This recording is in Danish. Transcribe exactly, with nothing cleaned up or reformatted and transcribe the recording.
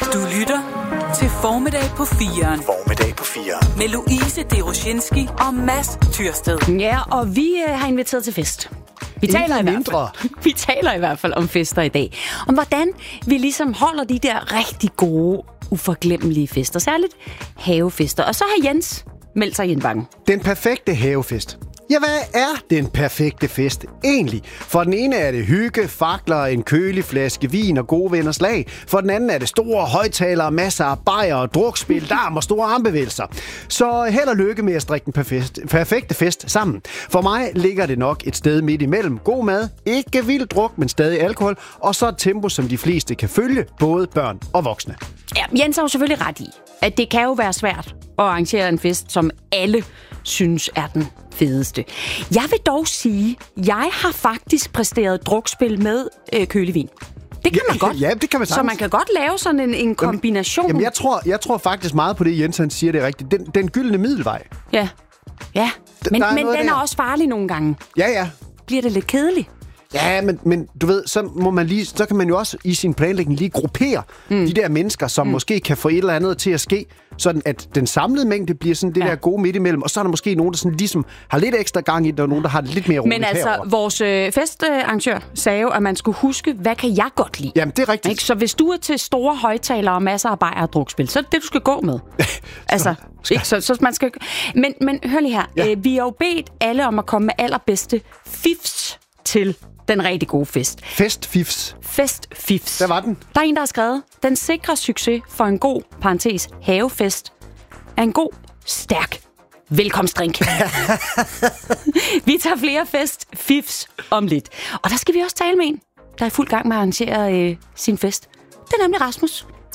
Du lytter til Formiddag på firen. Formiddag på firen. Med Louise Deroshinski og Mads Tyrsted. Ja, og vi øh, har inviteret til fest. Vi taler, i hvert fald, vi taler i hvert fald om fester i dag. Om hvordan vi ligesom holder de der rigtig gode, uforglemmelige fester. Særligt havefester. Og så har Jens meldt sig i en vang. Den perfekte havefest. Ja, hvad er den perfekte fest egentlig? For den ene er det hygge, fakler, en kølig flaske vin og gode venners lag. For den anden er det store højtalere, masser af bajer og drukspil, darm og store armbevægelser. Så held og lykke med at strikke den perfekte, perfekte fest sammen. For mig ligger det nok et sted midt imellem. God mad, ikke vild druk, men stadig alkohol. Og så et tempo, som de fleste kan følge, både børn og voksne. Ja, Jens har jo selvfølgelig ret i, at det kan jo være svært at arrangere en fest, som alle synes er den fedeste. Jeg vil dog sige, at jeg har faktisk præsteret drukspil med øh, kølig vin. Det kan man ja, godt. Ja, det kan man sagtens. Så man kan godt lave sådan en, en kombination. Jamen, jeg tror, jeg tror faktisk meget på det, Jens han siger, det er rigtigt. Den, den gyldne middelvej. Ja, ja. Men, er men den der. er også farlig nogle gange. Ja, ja. Bliver det lidt kedeligt? Ja, men, men du ved, så, må man lige, så kan man jo også i sin planlægning lige gruppere mm. de der mennesker, som mm. måske kan få et eller andet til at ske, sådan at den samlede mængde bliver sådan det ja. der gode midt imellem, og så er der måske nogen, der sådan ligesom har lidt ekstra gang i det, og nogen, der har det lidt mere roligt Men altså, herovre. vores øh, festarrangør sagde jo, at man skulle huske, hvad kan jeg godt lide? Jamen, det er rigtigt. Ikke? Så hvis du er til store højtalere og masser af bajer og drukspil, så er det det, du skal gå med. altså, skal... ikke? Så, så man skal... Men, men hør lige her. Ja. Øh, vi har jo bedt alle om at komme med allerbedste fifs til den rigtig gode fest. Festfifs. Festfifs. Hvad var den? Der er en, der har skrevet, den sikre succes for en god, parentes, havefest, er en god, stærk velkomstdrink. Vi tager flere festfifs om lidt. Og der skal vi også tale med en, der er i fuld gang med at arrangere øh, sin fest. Det er nemlig Rasmus.